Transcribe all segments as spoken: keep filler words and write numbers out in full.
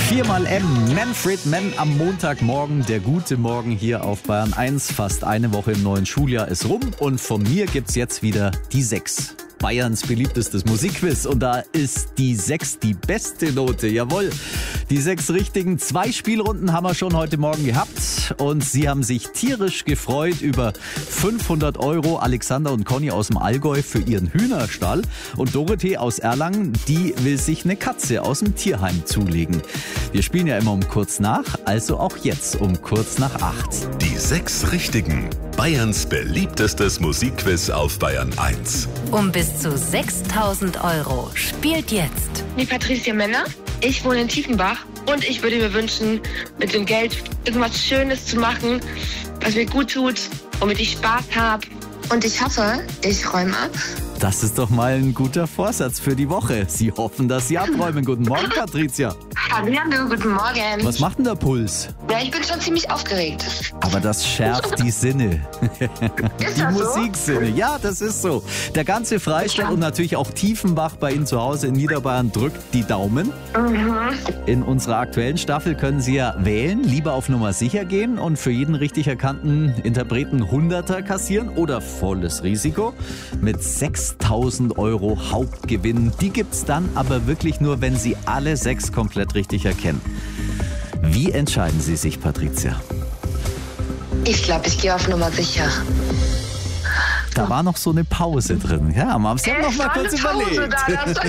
Viermal M, Manfred Mann am Montagmorgen, der gute Morgen hier auf Bayern eins. Fast eine Woche im neuen Schuljahr ist rum und von mir gibt's jetzt wieder die sechs. Bayerns beliebtestes Musikquiz und da ist die sechs die beste Note, jawohl. Die sechs richtigen, zwei Spielrunden haben wir schon heute Morgen gehabt und sie haben sich tierisch gefreut über fünfhundert Euro. Alexander und Conny aus dem Allgäu für ihren Hühnerstall und Dorothee aus Erlangen, die will sich eine Katze aus dem Tierheim zulegen. Wir spielen ja immer um kurz nach, also auch jetzt um kurz nach acht. Die sechs richtigen, Bayerns beliebtestes Musikquiz auf Bayern eins. Um bis zu sechstausend Euro. Spielt jetzt. Die Patricia Männer. Ich wohne in Tiefenbach und ich würde mir wünschen, mit dem Geld irgendwas Schönes zu machen, was mir gut tut, womit ich Spaß habe. Und ich hoffe, ich räume ab. Das ist doch mal ein guter Vorsatz für die Woche. Sie hoffen, dass Sie abräumen. Guten Morgen, Patricia. Hallo, guten Morgen. Was macht denn der Puls? Ja, ich bin schon ziemlich aufgeregt. Aber das schärft die Sinne. Ist Die das so? Musiksinne. Ja, das ist so. Der ganze Freistaat und natürlich auch Tiefenbach bei Ihnen zu Hause in Niederbayern drückt die Daumen. Mhm. In unserer aktuellen Staffel können Sie ja wählen, lieber auf Nummer sicher gehen und für jeden richtig erkannten Interpreten Hunderter kassieren oder volles Risiko mit sechstausend Euro Hauptgewinn. Die gibt's dann aber wirklich nur, wenn Sie alle sechs komplett richtig erkennen. Wie entscheiden Sie sich, Patricia? Ich glaube, ich gehe auf Nummer sicher. Da war noch so eine Pause drin. Ja, haben Sie haben noch Es mal war kurz eine Pause überlegt. da, das-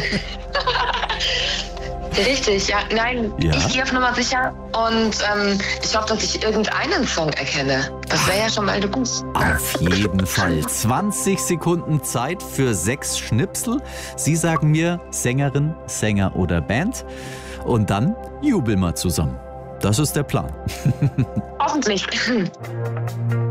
Richtig, ja, nein, Ja. ich gehe auf Nummer sicher und ähm, ich hoffe, dass ich irgendeinen Song erkenne. Das wäre ja schon mal eine Gut. Auf jeden Fall. zwanzig Sekunden Zeit für sechs Schnipsel. Sie sagen mir Sängerin, Sänger oder Band. Und dann jubeln wir zusammen. Das ist der Plan. Hoffentlich.